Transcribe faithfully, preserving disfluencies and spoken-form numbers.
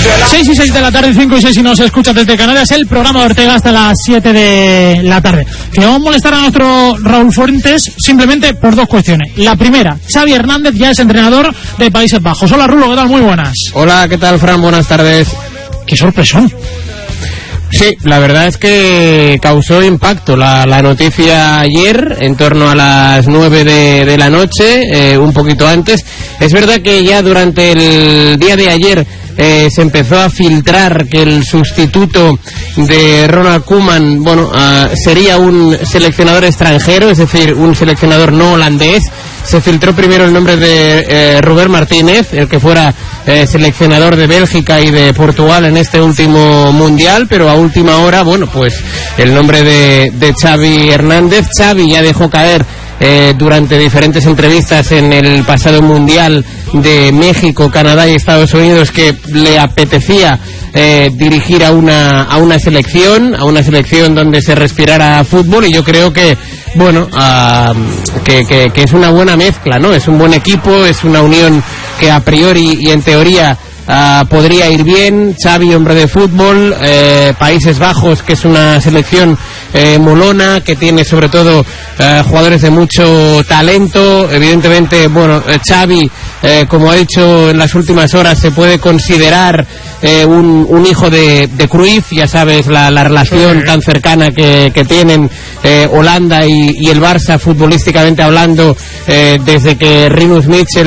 seis y seis de la tarde, cinco y seis si nos escuchas desde Canarias, el programa de Ortega hasta las siete de la tarde. Queremos molestar a nuestro Raúl Fuentes simplemente por dos cuestiones. La primera, Xavi Hernández ya es entrenador de Países Bajos. Hola Rulo, ¿qué tal? Muy buenas. Hola, ¿qué tal, Fran? Buenas tardes. Qué sorpresón. Sí, la verdad es que causó impacto la, la noticia ayer, en torno a las nueve de, de la noche, eh, un poquito antes. Es verdad que ya durante el día de ayer eh, se empezó a filtrar que el sustituto de Ronald Koeman, bueno, uh, sería un seleccionador extranjero, es decir, un seleccionador no holandés. Se filtró primero el nombre de eh, Robert Martínez, el que fuera eh, seleccionador de Bélgica y de Portugal en este último mundial, pero a última hora, bueno, pues el nombre de, de Xavi Hernández. Xavi ya dejó caer eh, durante diferentes entrevistas en el pasado mundial de México, Canadá y Estados Unidos que le apetecía eh, dirigir a una a una selección, a una selección donde se respirara fútbol, y yo creo que bueno, uh, que, que, que es una buena mezcla, ¿no? Es un buen equipo, es una unión que a priori y en teoría uh, podría ir bien. Xavi, hombre de fútbol, eh, Países Bajos, que es una selección eh, molona, que tiene sobre todo uh, jugadores de mucho talento. Evidentemente, bueno, Xavi, eh, como ha dicho en las últimas horas, se puede considerar eh, un, un hijo de, de Cruyff, ya sabes, la, la relación sí. tan cercana que, que tienen eh, Holanda y, y el Barça, futbolísticamente hablando, eh, desde que Rinus Michel